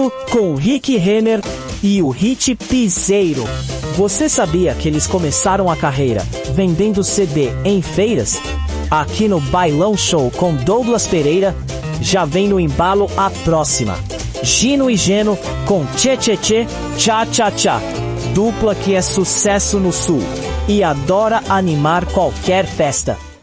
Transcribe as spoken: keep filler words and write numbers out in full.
Junto com o Rick Renner e o Hit Piseiro. Você sabia que eles começaram a carreira vendendo C D em feiras? Aqui no Bailão Show com Douglas Pereira, já vem no embalo a próxima. Gino e Geno com Tchê Tchê Tchê, Tchá Tchá Tchá. Dupla que é sucesso no Sul e adora animar qualquer festa.